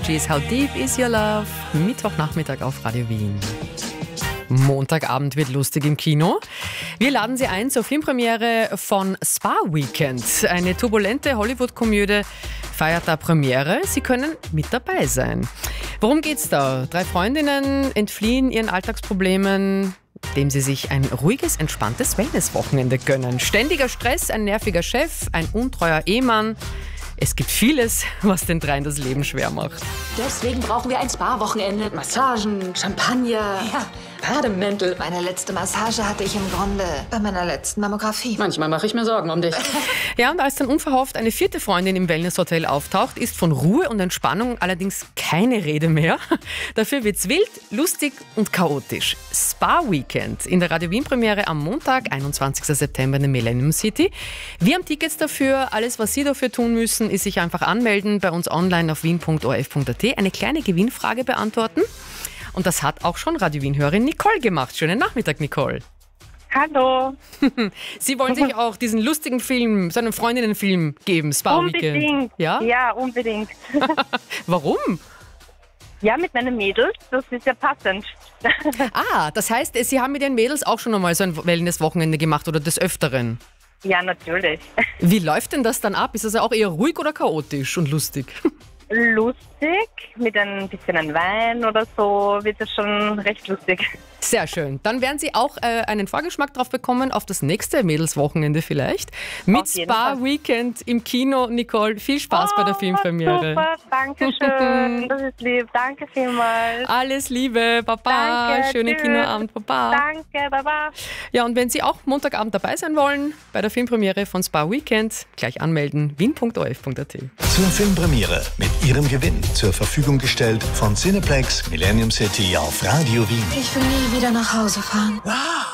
She's How Deep Is Your Love? Mittwochnachmittag auf Radio Wien. Montagabend wird lustig im Kino. Wir laden Sie ein zur Filmpremiere von Spa Weekend. Eine turbulente Hollywood-Komödie feiert da Premiere. Sie können mit dabei sein. Worum geht's da? 3 Freundinnen entfliehen ihren Alltagsproblemen, indem sie sich ein ruhiges, entspanntes Wellnesswochenende gönnen. Ständiger Stress, ein nerviger Chef, ein untreuer Ehemann. Es gibt vieles, was den Dreien das Leben schwer macht. Deswegen brauchen wir ein Spa-Wochenende. Massagen, Champagner, Bademäntel. Meine letzte Massage hatte ich im Grunde bei meiner letzten Mammographie. Manchmal mache ich mir Sorgen um dich. Ja, und als dann unverhofft eine 4. Freundin im Wellnesshotel auftaucht, ist von Ruhe und Entspannung allerdings keine Rede mehr. Dafür wird's wild, lustig und chaotisch. Spa Weekend in der Radio Wien Premiere am Montag, 21. September in der Millennium City. Wir haben Tickets dafür. Alles, was Sie dafür tun müssen, ist sich einfach anmelden, bei uns online auf wien.orf.at, eine kleine Gewinnfrage beantworten. Und das hat auch schon Radio Wien-Hörerin Nicole gemacht. Schönen Nachmittag, Nicole. Hallo. Sie wollen sich auch diesen lustigen Film, so einen Freundinnenfilm geben, Spa Weekend. Unbedingt. Ja, unbedingt. Warum? Ja, mit meinen Mädels, das ist ja passend. Das heißt, Sie haben mit Ihren Mädels auch schon einmal so ein Wellness-Wochenende gemacht oder des Öfteren? Ja, natürlich. Wie läuft denn das dann ab? Ist das auch eher ruhig oder chaotisch und lustig? Lustig, mit ein bisschen Wein oder so wird es schon recht lustig. Sehr schön. Dann werden Sie auch einen Vorgeschmack drauf bekommen auf das nächste Mädelswochenende vielleicht. Mit Spa Weekend im Kino. Nicole, viel Spaß bei der Filmpremiere. Super, danke schön. Das ist lieb. Danke vielmals. Alles Liebe, Baba. Danke, Schönen tschüss. Kinoabend, Baba. Danke, Baba. Ja, und wenn Sie auch Montagabend dabei sein wollen, bei der Filmpremiere von Spa Weekend, gleich anmelden, wien.orf.at. Zur Filmpremiere mit Ihrem Gewinn zur Verfügung gestellt von Cineplex Millennium City auf Radio Wien. Ich will nie wieder nach Hause fahren.